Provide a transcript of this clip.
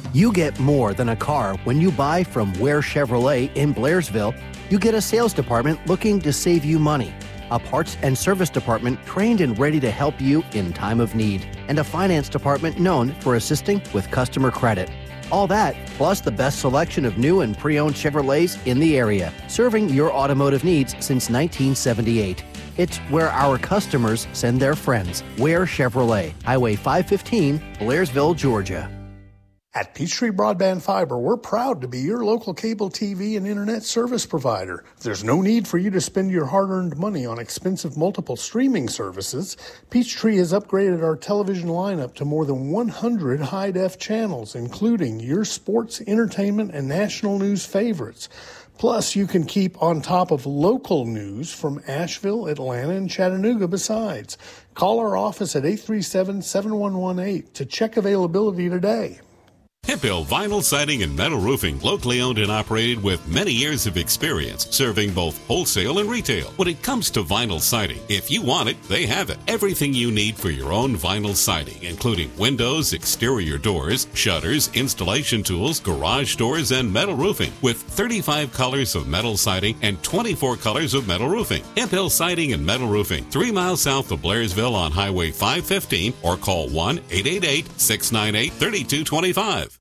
You get more than a car when you buy from Ware Chevrolet in Blairsville. You get a sales department looking to save you money, a parts and service department trained and ready to help you in time of need, and a finance department known for assisting with customer credit. All that, plus the best selection of new and pre-owned Chevrolets in the area, serving your automotive needs since 1978. It's where our customers send their friends. Ware Chevrolet, Highway 515, Blairsville, Georgia. At Peachtree Broadband Fiber, we're proud to be your local cable TV and internet service provider. There's no need for you to spend your hard-earned money on expensive multiple streaming services. Peachtree has upgraded our television lineup to more than 100 high-def channels, including your sports, entertainment, and national news favorites. Plus, you can keep on top of local news from Asheville, Atlanta, and Chattanooga besides. Call our office at 837-7118 to check availability today. Hip Hill Vinyl Siding and Metal Roofing, locally owned and operated with many years of experience, serving both wholesale and retail. When it comes to vinyl siding, if you want it, they have it. Everything you need for your own vinyl siding, including windows, exterior doors, shutters, installation tools, garage doors, and metal roofing, with 35 colors of metal siding and 24 colors of metal roofing. Hip Hill Siding and Metal Roofing, 3 miles south of Blairsville on Highway 515, or call 1-888-698-3225.